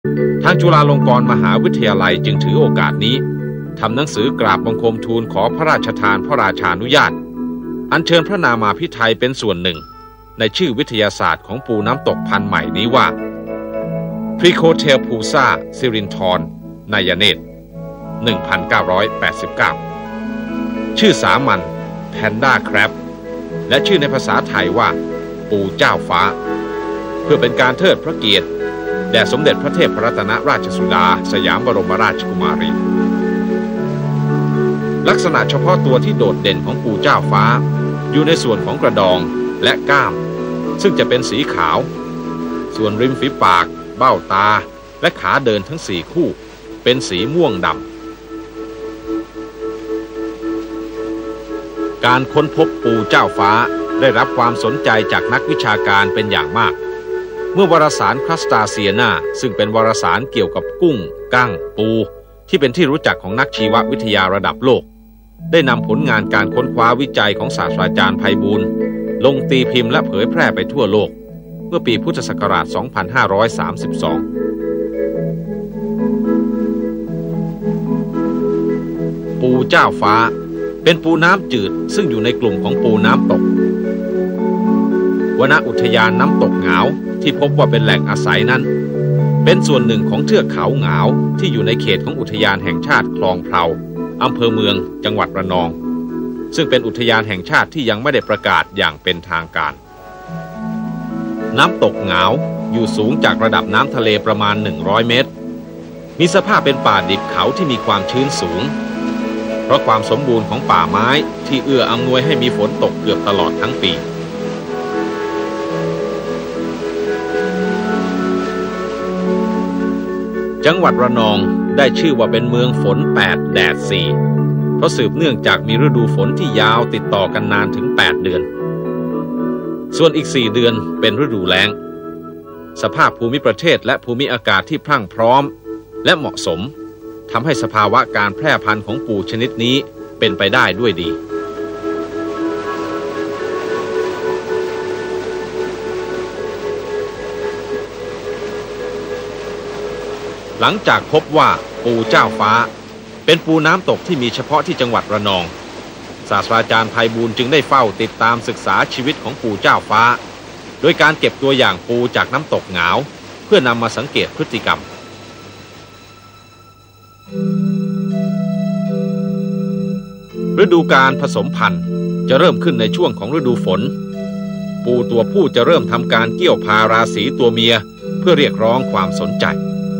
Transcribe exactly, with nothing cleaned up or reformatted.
ทางจุฬาลงกรณ์มหาวิทยาลัยจึงถือโอกาสนี้ทำหนังสือกราบบังคมทูลขอพระราชทานพระราชานุญาตอัญเชิญพระนามาภิไธยเป็นส่วนหนึ่งในชื่อวิทยาศาสตร์ของปูน้ำตกพันธุ์ใหม่นี้ว่า Trichotheripusa syrinthon นายเนตร หนึ่งพันเก้าร้อยแปดสิบเก้า ชื่อสามัญ Panda Crab และชื่อในภาษาไทยว่าปูเจ้าฟ้าเพื่อเป็นการเทิดพระเกียรติแด่สมเด็จพระเทพรัตนราชสุดาสยามบรมราชกุมารีลักษณะเฉพาะตัวที่โดดเด่นของปูเจ้าฟ้าอยู่ในส่วนของกระดองและก้ามซึ่งจะเป็นสีขาวส่วนริมฝีปากเบ้าตาและขาเดินทั้งสี่คู่เป็นสีม่วงดำการค้นพบปูเจ้าฟ้าได้รับความสนใจจากนักวิชาการเป็นอย่างมากเมื่อวารสารครัสตาเซียนาซึ่งเป็นวารสารเกี่ยวกับกุ้งกั้งปูที่เป็นที่รู้จักของนักชีววิทยาระดับโลกได้นำผลงานการค้นคว้าวิจัยของศาสตราจารย์ไพบูลย์ลงตีพิมพ์และเผยแพร่ไปทั่วโลกเมื่อปีพุทธศักราช สองพันห้าร้อยสามสิบสอง ปูเจ้าฟ้าเป็นปูน้ำจืดซึ่งอยู่ในกลุ่มของปูน้ำตกวนอุทยานน้ำตกเหงาที่พบว่าเป็นแหล่งอาศัยนั้นเป็นส่วนหนึ่งของเทือกเขาเหงาที่อยู่ในเขตของอุทยานแห่งชาติคลองเพลาอำเภอเมืองจังหวัดระนองซึ่งเป็นอุทยานแห่งชาติที่ยังไม่ได้ประกาศอย่างเป็นทางการน้ำตกเหงาอยู่สูงจากระดับน้ำทะเลประมาณหนึ่งร้อยเมตรมีสภาพเป็นป่าดิบเขาที่มีความชื้นสูงเพราะความสมบูรณ์ของป่าไม้ที่เอื้ออำนวยให้มีฝนตกเกือบตลอดทั้งปีจังหวัดระนองได้ชื่อว่าเป็นเมืองฝนแปดแดดสี่เพราะสืบเนื่องจากมีฤดูฝนที่ยาวติดต่อกันนานถึงแปดเดือนส่วนอีกสี่เดือนเป็นฤดูแล้งสภาพภูมิประเทศและภูมิอากาศที่พรั่งพร้อมและเหมาะสมทำให้สภาวะการแพร่พันธุ์ของปูชนิดนี้เป็นไปได้ด้วยดีหลังจากพบว่าปูเจ้าฟ้าเป็นปูน้ำตกที่มีเฉพาะที่จังหวัดระนองศาสตราจารย์ไพบูลย์จึงได้เฝ้าติดตามศึกษาชีวิตของปูเจ้าฟ้าโดยการเก็บตัวอย่างปูจากน้ำตกเหงาเพื่อนำมาสังเกตพฤติกรรมฤดูการผสมพันธุ์จะเริ่มขึ้นในช่วงของฤดูฝนปูตัวผู้จะเริ่มทำการเกี่ยวพาราสีตัวเมียเพื่อเรียกร้องความสนใจ